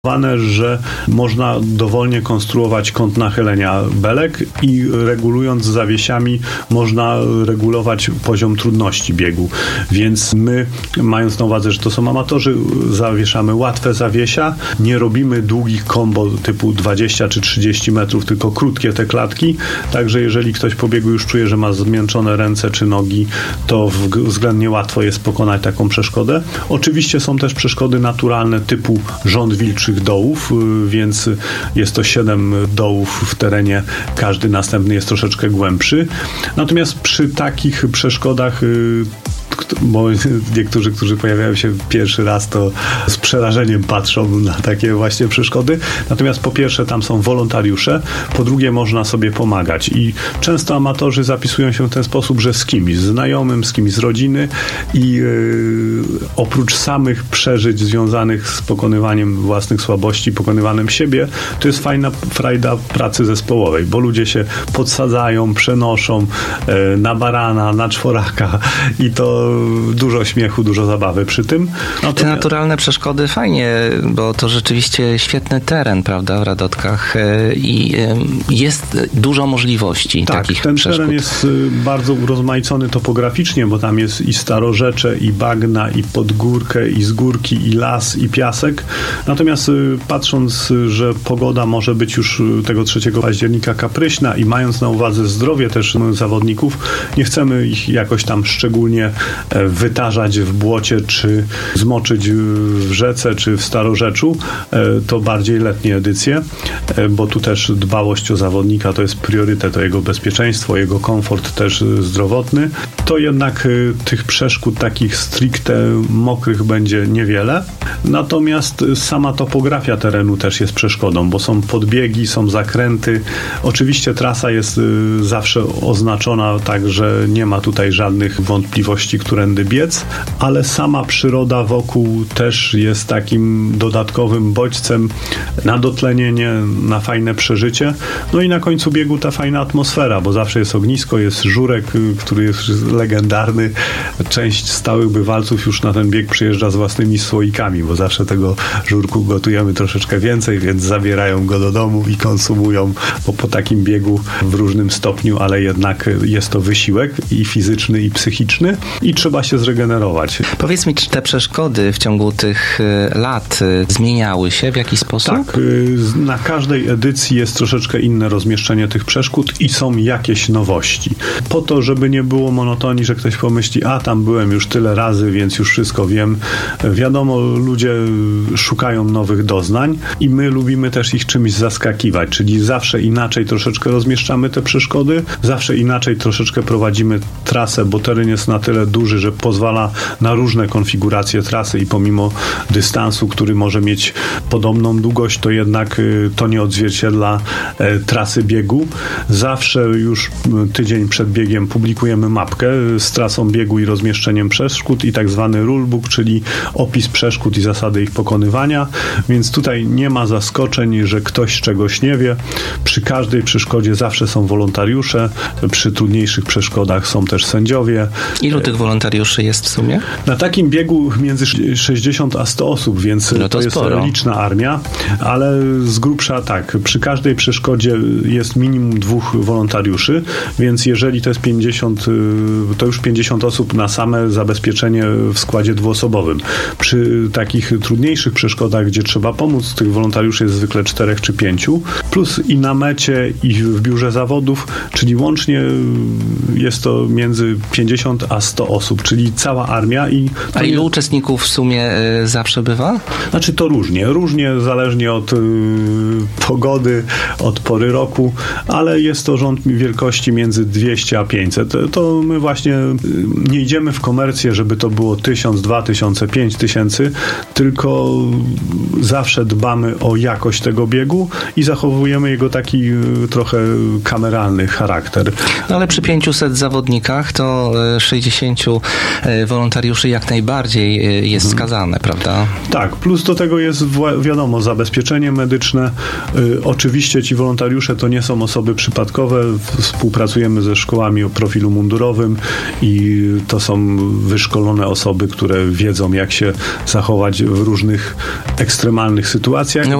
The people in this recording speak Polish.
że można dowolnie konstruować kąt nachylenia belek i regulując zawiesiami można regulować poziom trudności biegu. Więc my, mając na uwadze, że to są amatorzy, zawieszamy łatwe zawiesia, nie robimy długich kombo typu 20 czy 30 metrów, tylko krótkie te klatki, także jeżeli ktoś po biegu już czuje, że ma zmięczone ręce czy nogi, to względnie łatwo jest pokonać taką przeszkodę. Oczywiście są też przeszkody naturalne typu rząd wilczych dołów, więc jest to 7 dołów w terenie, każdy następny jest troszeczkę głębszy. Natomiast przy takich przeszkodach, bo niektórzy, którzy pojawiają się pierwszy raz, to z przerażeniem patrzą na takie właśnie przeszkody. Natomiast po pierwsze tam są wolontariusze, po drugie można sobie pomagać i często amatorzy zapisują się w ten sposób, że z kimś, z znajomym, z kimś z rodziny i oprócz samych przeżyć związanych z pokonywaniem własnych słabości, pokonywaniem siebie, to jest fajna frajda pracy zespołowej, bo ludzie się podsadzają, przenoszą na barana, na czworaka i to dużo śmiechu, dużo zabawy przy tym. Te naturalne przeszkody fajnie, bo to rzeczywiście świetny teren, prawda, w Radotkach i jest dużo możliwości takich ten przeszkód. teren jest bardzo urozmaicony topograficznie, bo tam jest i starorzecze, i bagna, i podgórkę, i z górki, i las, i piasek. Natomiast patrząc, że pogoda może być już tego 3 października kapryśna i mając na uwadze zdrowie też zawodników, nie chcemy ich jakoś tam szczególnie wytarzać w błocie, czy zmoczyć w rzece, czy w starorzeczu. To bardziej letnie edycje, bo tu też dbałość o zawodnika to jest priorytet, o jego bezpieczeństwo, jego komfort też zdrowotny. To jednak tych przeszkód takich stricte mokrych będzie niewiele. Natomiast sama topografia terenu też jest przeszkodą, bo są podbiegi, są zakręty. Oczywiście trasa jest zawsze oznaczona tak, że nie ma tutaj żadnych wątpliwości, którędy biec, ale sama przyroda wokół też jest takim dodatkowym bodźcem na dotlenienie, na fajne przeżycie. No i na końcu biegu ta fajna atmosfera, bo zawsze jest ognisko, jest żurek, który jest legendarny. Część stałych bywalców już na ten bieg przyjeżdża z własnymi słoikami, bo zawsze tego żurku gotujemy troszeczkę więcej, więc zabierają go do domu i konsumują, bo po takim biegu w różnym stopniu, ale jednak jest to wysiłek i fizyczny, i psychiczny i trzeba się zregenerować. Powiedz mi, czy te przeszkody w ciągu tych lat zmieniały się w jakiś sposób? Tak. Na każdej edycji jest troszeczkę inne rozmieszczenie tych przeszkód i są jakieś nowości. Po to, żeby nie było monotonii, że ktoś pomyśli, a tam byłem już tyle razy, więc już wszystko wiem. Wiadomo, ludzie szukają nowych doznań i my lubimy też ich czymś zaskakiwać, czyli zawsze inaczej troszeczkę rozmieszczamy te przeszkody, zawsze inaczej troszeczkę prowadzimy trasę, bo teren jest na tyle duży, że pozwala na różne konfiguracje trasy i pomimo dystansu, który może mieć podobną długość, to jednak to nie odzwierciedla trasy biegu. Zawsze już tydzień przed biegiem publikujemy mapkę z trasą biegu i rozmieszczeniem przeszkód i tak zwany rulebook, czyli opis przeszkód i zasady ich pokonywania, więc tutaj nie ma zaskoczeń, że ktoś czegoś nie wie. Przy każdej przeszkodzie zawsze są wolontariusze, przy trudniejszych przeszkodach są też sędziowie. Ilu tych wolontariuszy jest w sumie? Na takim biegu między 60 a 100 osób, więc to jest liczna armia, ale z grubsza tak, przy każdej przeszkodzie jest minimum 2 wolontariuszy, więc jeżeli to jest 50, to już 50 osób na same zabezpieczenie w składzie dwuosobowym. Przy takich trudniejszych przeszkodach, gdzie trzeba pomóc, tych wolontariuszy jest zwykle 4 czy 5, plus i na mecie, i w biurze zawodów, czyli łącznie jest to między 50 a 100 osób, czyli cała armia. A ilu uczestników w sumie zawsze bywa? Znaczy to różnie zależnie od pogody, od pory roku, ale jest to rząd wielkości między 200 a 500. To my właśnie nie idziemy w komercję, żeby to było 1000, 2000, 5000, tylko zawsze dbamy o jakość tego biegu i zachowujemy jego taki trochę kameralny charakter. No ale przy 500 zawodnikach to 60 5 wolontariuszy jak najbardziej jest wskazane, prawda? Tak, plus do tego jest wiadomo, zabezpieczenie medyczne. Oczywiście ci wolontariusze to nie są osoby przypadkowe. Współpracujemy ze szkołami o profilu mundurowym i to są wyszkolone osoby, które wiedzą, jak się zachować w różnych ekstremalnych sytuacjach. No